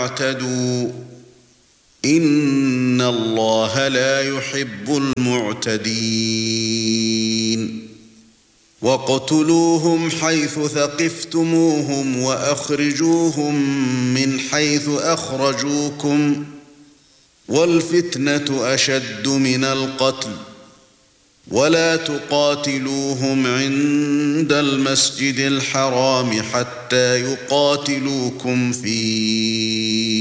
اعتدوا إن الله لا يحب المعتدين وَاقْتُلُوهُمْ حَيْثُ ثَقِفْتُمُوهُمْ وَأَخْرِجُوهُمْ مِنْ حَيْثُ أَخْرَجُوكُمْ وَالْفِتْنَةُ أَشَدُّ مِنَ الْقَتْلِ وَلَا تُقَاتِلُوهُمْ عِندَ الْمَسْجِدِ الْحَرَامِ حَتَّى يُقَاتِلُوكُمْ فِيهِ